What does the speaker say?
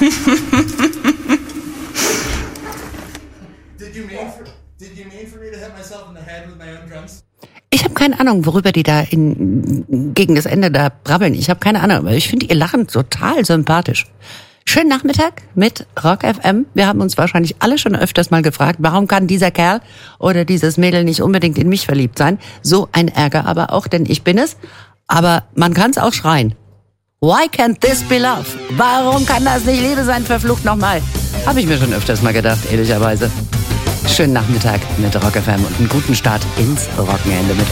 Did you mean for me to hit myself in the head with my own drums? Ich habe keine Ahnung, worüber die da gegen das Ende da brabbeln. Ich habe keine Ahnung, aber ich finde ihr Lachen total sympathisch. Schönen Nachmittag mit Rock FM. Wir haben uns wahrscheinlich alle schon öfters mal gefragt, warum kann dieser Kerl oder dieses Mädel nicht unbedingt in mich verliebt sein? So ein Ärger aber auch, denn ich bin es. Aber man kann es auch schreien. Why can't this be love? Warum kann das nicht Liebe sein? Verflucht nochmal. Habe ich mir schon öfters mal gedacht, ehrlicherweise. Schönen Nachmittag mit Rock FM und einen guten Start ins Wochenende mit